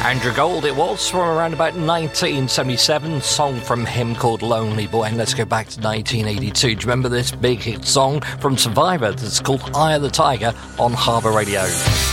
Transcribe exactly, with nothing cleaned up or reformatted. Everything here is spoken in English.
Andrew Gold it was, from around about nineteen seventy-seven, song from him called Lonely Boy. And let's go back to nineteen eighty-two. Do you remember this big hit song from Survivor that's called Eye of the Tiger on Harbour Radio?